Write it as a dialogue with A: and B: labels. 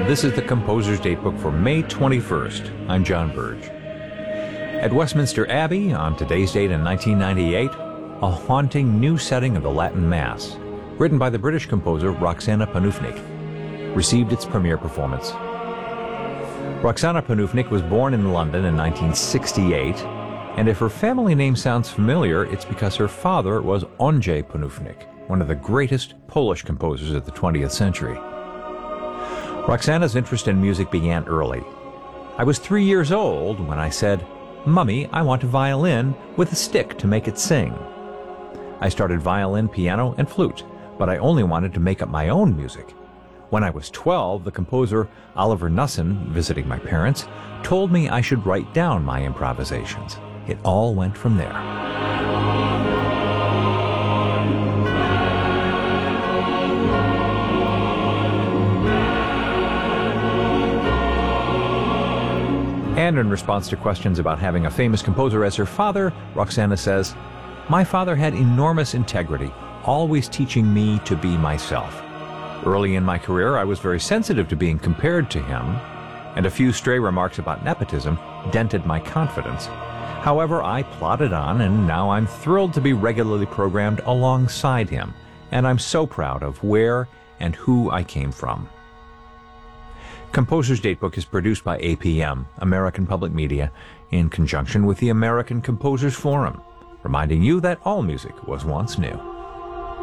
A: This is the Composer's Datebook for May 21st. I'm John Burge. At Westminster Abbey, on today's date in 1998, a haunting new setting of the Latin Mass, written by the British composer Roxana Panufnik, received its premiere performance. Roxana Panufnik was born in London in 1968, and if her family name sounds familiar, it's because her father was Ondřej Panufnik, one of the greatest Polish composers of the 20th century. Roxana's interest in music began early. I was 3 years old when I said, "Mummy, I want a violin with a stick to make it sing." I started violin, piano, and flute, but I only wanted to make up my own music. When I was 12, the composer Oliver Knussen, visiting my parents, told me I should write down my improvisations. It all went from there. And in response to questions about having a famous composer as her father, Roxana says, "My father had enormous integrity, always teaching me to be myself. Early in my career, I was very sensitive to being compared to him, and a few stray remarks about nepotism dented my confidence. However, I plodded on, and now I'm thrilled to be regularly programmed alongside him, and I'm so proud of where and who I came from." Composer's Datebook is produced by APM, American Public Media, in conjunction with the American Composers Forum, reminding you that all music was once new.